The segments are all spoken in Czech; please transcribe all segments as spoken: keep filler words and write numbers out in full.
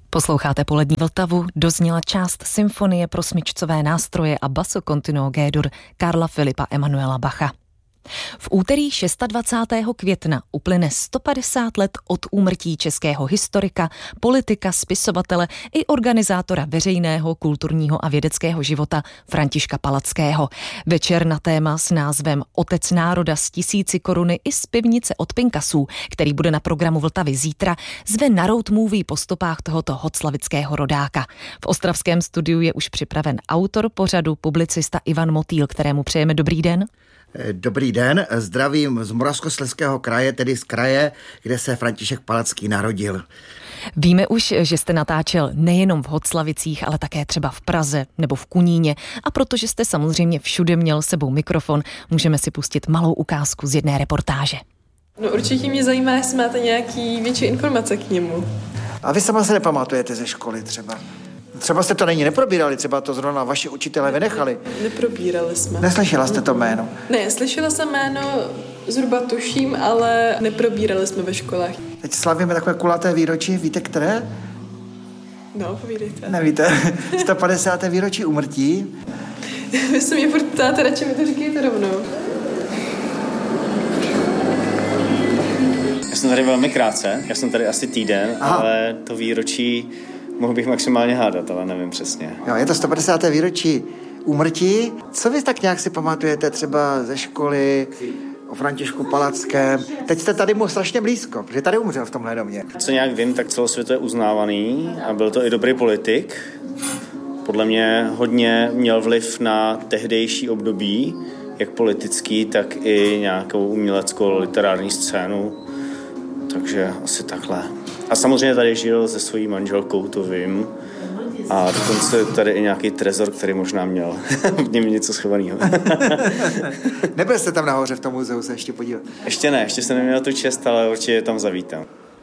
Posloucháte Polední Vltavu, dozněla část symfonie pro smyčcové nástroje a basso continuo G-dur Karla Filipa Emanuela Bacha. V úterý dvacátého šestého května uplyne sto padesát let od úmrtí českého historika, politika, spisovatele i organizátora veřejného, kulturního a vědeckého života Františka Palackého. Večer na téma s názvem Otec národa z tisíci koruny i z pivnice od Pinkasů, který bude na programu Vltavy zítra, zve na road movie po stopách tohoto hoclavického rodáka. V ostravském studiu je už připraven autor pořadu, publicista Ivan Motýl, kterému přejeme dobrý den. Dobrý den, zdravím z Moravskoslezského kraje, tedy z kraje, kde se František Palacký narodil. Víme už, že jste natáčel nejenom v Hoclavicích, ale také třeba v Praze nebo v Kuníně, a protože jste samozřejmě všude měl sebou mikrofon, můžeme si pustit malou ukázku z jedné reportáže. No určitě mě zajímá, jestli máte nějaký větší informace k němu. A vy sama se nepamatujete ze školy třeba? Třeba jste to není neprobírali, třeba to zrovna vaši učitelé vynechali. Neprobírali jsme. Neslyšela jste to jméno? Ne, slyšela jsem jméno, zhruba tuším, ale neprobírali jsme ve školách. Teď slavíme takové kulaté výročí, víte které? No, povídejte. Nevíte? sto padesáté výročí úmrtí. Vy se mě furt ptáte, radši mi to říkejte rovnou. Já jsem tady velmi krátce, já jsem tady asi týden, Aha. ale to výročí mohl bych maximálně hádat, ale nevím přesně. Jo, je to sto padesáté výročí úmrtí. Co vy tak nějak si pamatujete třeba ze školy o Františku Palackém? Teď jste tady mu strašně blízko, protože tady umřel v tomhle domě. Co nějak vím, tak celosvětově uznávaný a byl to i dobrý politik. Podle mě hodně měl vliv na tehdejší období, jak politický, tak i nějakou uměleckou literární scénu. Takže asi takhle. A samozřejmě tady žil se svojí manželkou, to vím. A dokonce tady i nějaký trezor, který možná měl v něm něco schovaného. Nebyl jste tam nahoře v tom muzeu se ještě podívat? Ještě ne, ještě jsem neměl tu čest, ale určitě tam zavítám.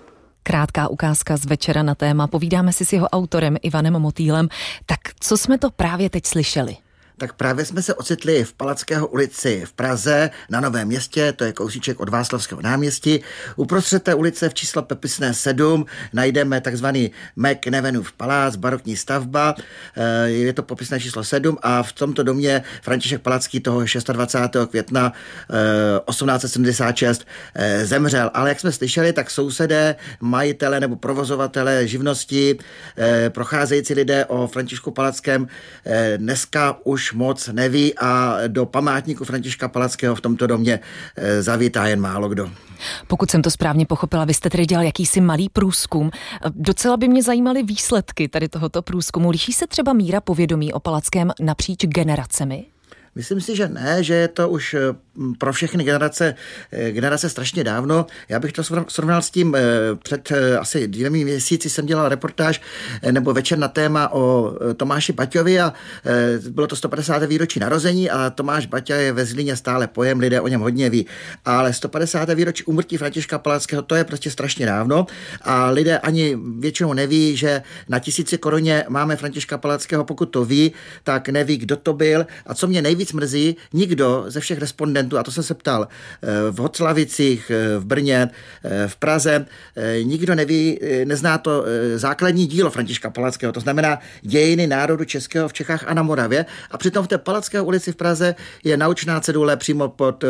Krátká ukázka z večera na téma. Povídáme si s jeho autorem Ivanem Motýlem. Tak co jsme to právě teď slyšeli? Tak právě jsme se ocitli v Palackého ulici v Praze na Novém Městě, to je kousíček od Václavského náměstí. Uprostřed té ulice v čísle popisné sedm najdeme takzvaný McNevenův palác, barokní stavba, je to popisné číslo sedm a v tomto domě František Palacký toho dvacátého šestého května osmnáct set sedmdesát šest zemřel. Ale jak jsme slyšeli, tak sousedé, majitele nebo provozovatele živnosti, procházející lidé o Františku Palackém dneska už moc neví a do památníku Františka Palackého v tomto domě zavítá jen málo kdo. Pokud jsem to správně pochopila, vy jste tedy dělal jakýsi malý průzkum. Docela by mě zajímaly výsledky tady tohoto průzkumu. Liší se třeba míra povědomí o Palackém napříč generacemi? Myslím si, že ne, že je to už pro všechny generace, generace strašně dávno. Já bych to srovnal s tím, před asi dvěmi měsíci jsem dělal reportáž nebo večer na téma o Tomáši Baťovi a bylo to sto padesáté výročí narození a Tomáš Baťa je ve Zlíně stále pojem, lidé o něm hodně ví. Ale sto padesáté výročí úmrtí Františka Palackého, to je prostě strašně dávno a lidé ani většinou neví, že na tisíci koruně máme Františka Palackého, pokud to ví, tak neví, kdo to byl a co mě nejvíc mrzí, nikdo ze všech respondentů, a to jsem se ptal v Hoclavicích, v Brně, v Praze, nikdo neví, nezná to základní dílo Františka Palackého, to znamená dějiny národu českého v Čechách a na Moravě a přitom v té Palacké ulici v Praze je naučná cedule přímo pod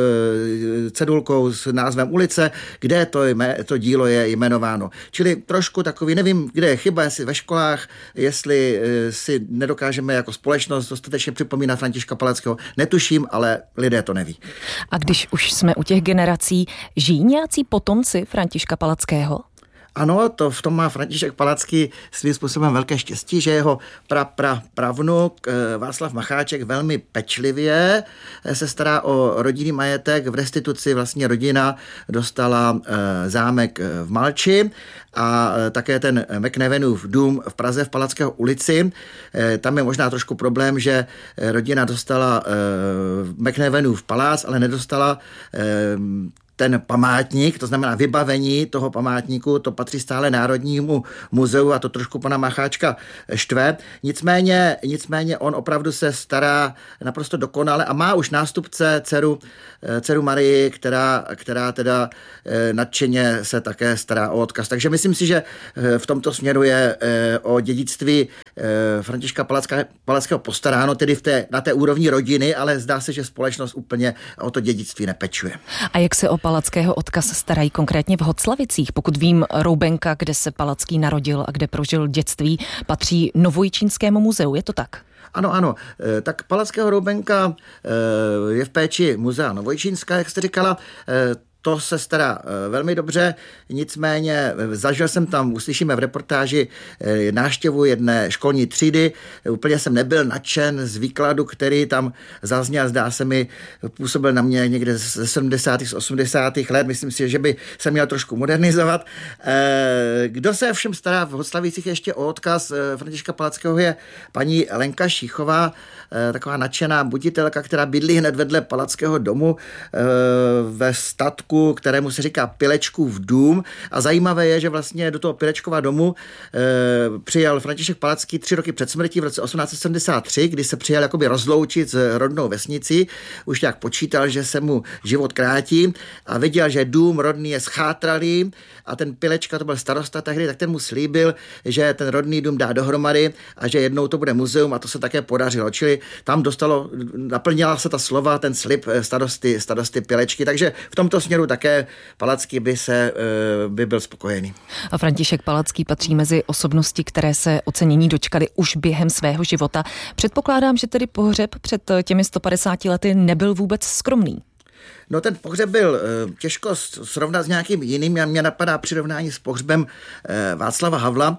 cedulkou s názvem ulice, kde to, jme, to dílo je jmenováno. Čili trošku takový, nevím, kde je chyba, jestli ve školách, jestli si nedokážeme jako společnost dostatečně připomínat Františka Palackého, netuším, ale lidé to neví. A když už jsme u těch generací, žijí nějací potomci Františka Palackého? Ano, to v tom má František Palacký svým způsobem velké štěstí, že jeho pra, pra, pravnuk Václav Macháček velmi pečlivě se stará o rodinný majetek. V restituci vlastně rodina dostala zámek v Malči a také ten McNevenův dům v Praze v Palackého ulici. Tam je možná trošku problém, že rodina dostala McNevenův palác, ale nedostala ten památník, to znamená vybavení toho památníku, to patří stále Národnímu muzeu a to trošku pana Macháčka štve. Nicméně, nicméně on opravdu se stará naprosto dokonale a má už nástupce dceru, dceru Marii, která, která teda nadšeně se také stará o odkaz. Takže myslím si, že v tomto směru je o dědictví Františka Palackého postaráno, tedy v té, na té úrovni rodiny, ale zdá se, že společnost úplně o to dědictví nepečuje. A jak se o Palackého odkaz starají konkrétně v Hoclavicích? Pokud vím, Roubenka, kde se Palacký narodil a kde prožil dětství, patří Novojičínskému muzeu, je to tak? Ano, ano. Tak Palackého Roubenka je v péči muzea Novojičínska, jak jste říkala. To se stará velmi dobře, nicméně zažil jsem tam, uslyšíme v reportáži, návštěvu jedné školní třídy. Úplně jsem nebyl nadšen z výkladu, který tam zazněl, zdá se mi, působil na mě někde ze sedmdesátých, z osmdesátých let. Myslím si, že by se měl trošku modernizovat. Kdo se všem stará v Hoclavicích ještě o odkaz Františka Palackého je paní Lenka Šíchová, taková nadšená buditelka, která bydlí hned vedle Palackého domu ve statku, kterému se říká Pilečkův dům. A zajímavé je, že vlastně do toho Pilečkova domu e, přijal František Palacký tři roky před smrtí v roce osmnáct set sedmdesát tři, kdy se přijal jakoby rozloučit s rodnou vesnicí. Už nějak počítal, že se mu život krátí a viděl, že dům rodný je schátralý a ten Pilečka, to byl starosta tehdy, tak ten mu slíbil, že ten rodný dům dá dohromady a že jednou to bude muzeum a to se také podařilo. Čili tam dostalo, naplnila se ta slova, ten slib starosty, starosty Pilečky, takže v tomto směru také Palacký by, se, by byl spokojený. A František Palacký patří mezi osobnosti, které se ocenění dočkaly už během svého života. Předpokládám, že tedy pohřeb před těmi sto padesáti lety nebyl vůbec skromný. No ten pohřeb byl těžko srovnat s nějakým jiným. Mě napadá přirovnání s pohřbem Václava Havla.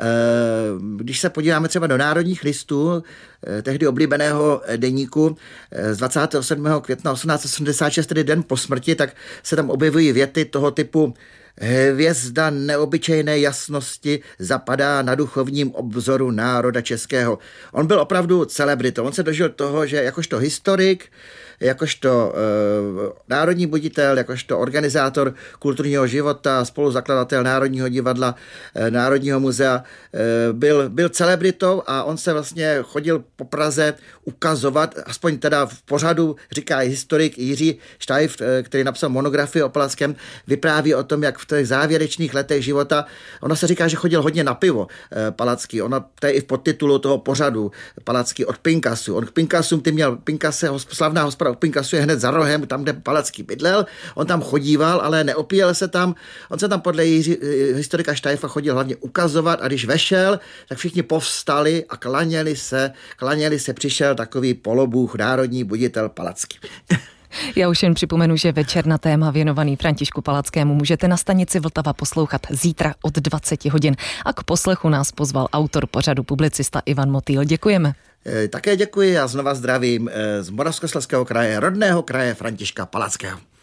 Když se podíváme třeba do Národních listů, tehdy oblíbeného deníku z dvacátého sedmého května osmnáct set sedmdesát šest, tedy den po smrti, tak se tam objevují věty toho typu: hvězda neobyčejné jasnosti zapadá na duchovním obzoru národa českého. On byl opravdu celebritou. On se dožil toho, že jakožto historik, jakožto e, národní buditel, jakožto organizátor kulturního života, spoluzakladatel Národního divadla, e, Národního muzea, e, byl, byl celebritou a on se vlastně chodil po Praze ukazovat, aspoň teda v pořadu, říká historik Jiří Štajf, e, který napsal monografii o Palackém, vypráví o tom, jak v těch závěrečných letech života, ono se říká, že chodil hodně na pivo e, Palacký, ono to je i v podtitulu toho pořadu Palacký od Pinkasu. On k Pinkasům, ty měl Pinkase, slavná hospoda Pinkasu je hned za rohem, tam, kde Palacký bydlel. On tam chodíval, ale neopíjel se tam. On se tam podle Jiří, historika Štajfa chodil hlavně ukazovat a když vešel, tak všichni povstali a klaněli se, klaněli se, přišel takový polobůh, národní buditel Palacký. Já už jen připomenu, že večer na téma věnovaný Františku Palackému můžete na stanici Vltava poslouchat zítra od dvaceti hodin. A k poslechu nás pozval autor pořadu, publicista Ivan Motýl. Děkujeme. Také děkuji a znova zdravím z Moravskoslezského kraje, rodného kraje Františka Palackého.